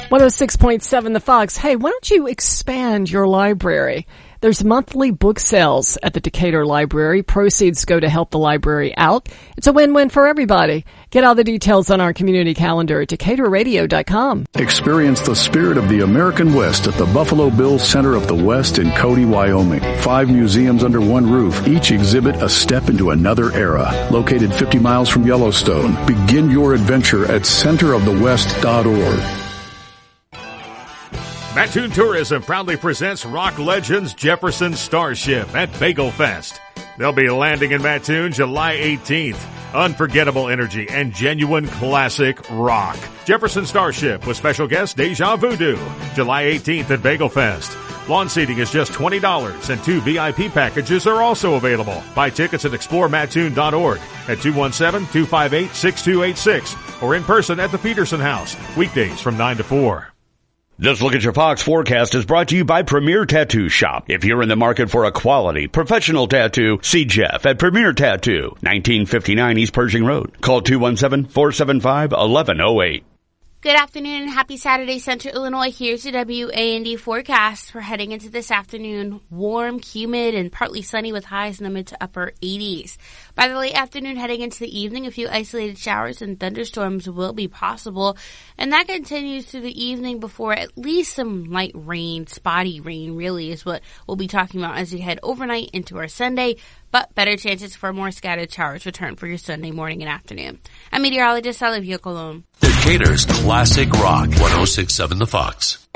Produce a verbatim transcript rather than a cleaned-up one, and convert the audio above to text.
one oh six point seven The Fox. Hey, why don't you expand your library? There's monthly book sales at the Decatur Library. Proceeds go to help the library out. It's a win-win for everybody. Get all the details on our community calendar at decatur radio dot com. Experience the spirit of the American West at the Buffalo Bills Center of the West in Cody, Wyoming. Five museums under one roof. Each exhibit a step into another era. Located fifty miles from Yellowstone. Begin your adventure at center of the west dot org. Mattoon Tourism proudly presents rock legends Jefferson Starship at Bagel Fest. They'll be landing in Mattoon July eighteenth. Unforgettable energy and genuine classic rock. Jefferson Starship with special guest Deja Voodoo. July eighteenth at Bagel Fest. Lawn seating is just twenty dollars and two V I P packages are also available. Buy tickets at explore mattoon dot org at two one seven, two five eight, six two eight six or in person at the Peterson House. Weekdays from nine to four. This Look at Your Fox forecast is brought to you by Premier Tattoo Shop. If you're in the market for a quality, professional tattoo, see Jeff at Premier Tattoo, nineteen fifty-nine East Pershing Road. Call two one seven, four seven five, one one zero eight. Good afternoon and happy Saturday, Central Illinois. Here's the W A N D forecast. We're heading into this afternoon. Warm, humid, and partly sunny with highs in the mid to upper eighties. By the late afternoon, heading into the evening, a few isolated showers and thunderstorms will be possible. And that continues through the evening before at least some light rain, spotty rain really is what we'll be talking about as we head overnight into our Sunday. But better chances for more scattered showers return for your Sunday morning and afternoon. I'm meteorologist Olivia Colon. Decatur's classic rock, one oh six point seven The Fox.